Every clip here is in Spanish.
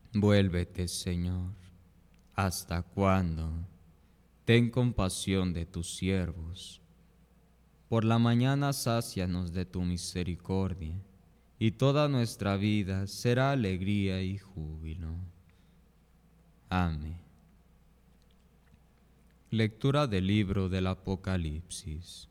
Vuélvete, Señor. ¿Hasta cuándo? Ten compasión de tus siervos. Por la mañana sácianos de tu misericordia, y toda nuestra vida será alegría y júbilo. Amén. Lectura del libro del Apocalipsis.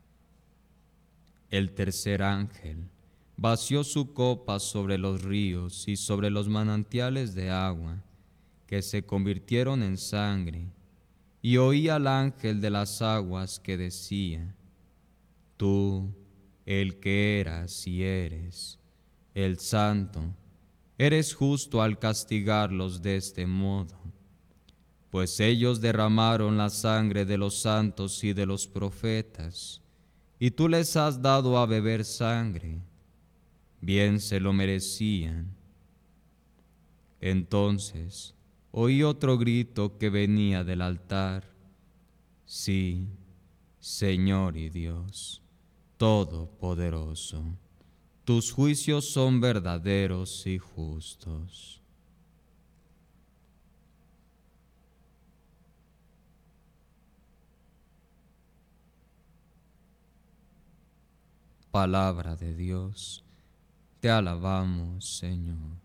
El tercer ángel vació su copa sobre los ríos y sobre los manantiales de agua, que se convirtieron en sangre, y oí al ángel de las aguas que decía: Tú, el que eras y eres, el Santo, eres justo al castigarlos de este modo, pues ellos derramaron la sangre de los santos y de los profetas, y tú les has dado a beber sangre. Bien se lo merecían. Entonces oí otro grito que venía del altar: Sí, Señor y Dios Todopoderoso, tus juicios son verdaderos y justos. Palabra de Dios, te alabamos, Señor.